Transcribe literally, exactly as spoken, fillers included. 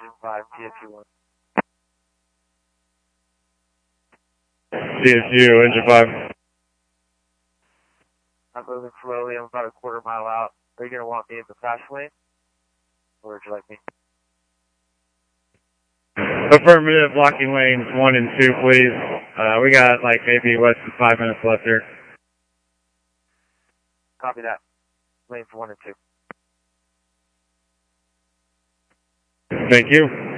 Engine five, T S U one. T S U, Engine five. I'm moving slowly. I'm about a quarter mile out. Are you going to want me in the fast lane? Or would you like me? Affirmative, blocking lanes one and two, please. Uh, we got like maybe less than five minutes left here. Copy that. Lanes one and two. Thank you.